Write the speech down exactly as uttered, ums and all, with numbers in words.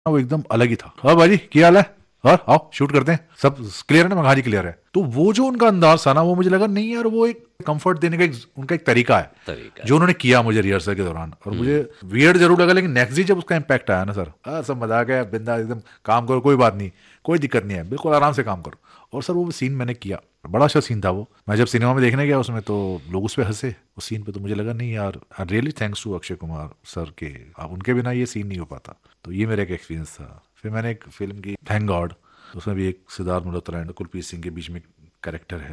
वो एकदम अलग ही था। हाँ भाई क्या हाल है, और आओ शूट करते हैं, सब क्लियर है ना? मैं हाँ जी क्लियर है। तो वो जो उनका अंदाज था ना, वो मुझे लगा नहीं यार, वो एक कंफर्ट देने का एक, उनका एक तरीका है तरीका जो है। उन्होंने किया मुझे रिहर्सल के दौरान। और मुझे हम्म। वियर्ड जरूर लगा, लेकिन नेक्स्ट डे जब उसका इम्पैक्ट आया ना सर, आ, सब मजाक है, बिंदा एकदम काम करो, कोई बात नहीं, कोई दिक्कत नहीं है, बिल्कुल आराम से काम करो। और सर वो सीन मैंने किया, बड़ा अच्छा सीन था वो। मैं जब सिनेमा में देखने गया उसमें, तो लोग उस पर हंसे उस सीन पे, तो मुझे लगा नहीं यार, really thanks to Akshay Kumar sir के, अब उनके बिना ये सीन नहीं हो पाता। तो ये मेरा एक एक्सपीरियंस था। फिर मैंने एक फिल्म की थैंक गॉड, उसमें भी एक सिद्धार्थ मल्होत्रा एंड कुलप्रीत सिंह के बीच में कैरेक्टर है।